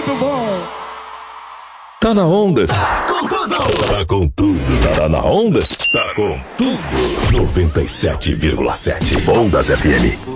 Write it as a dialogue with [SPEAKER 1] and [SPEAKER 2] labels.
[SPEAKER 1] muito bom.
[SPEAKER 2] Tá na Ondas.
[SPEAKER 3] Com tudo.
[SPEAKER 2] Tá com tudo. Tá na Ondas. Tá com tudo. 97,7. Ondas FM.